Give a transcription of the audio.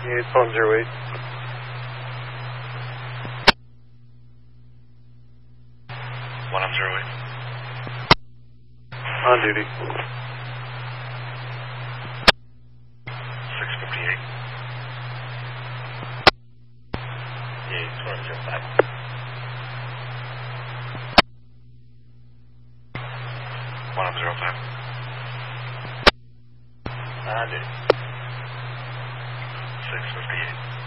Unit 108. On duty. 658. Yeah, 205. 105. On duty. 658.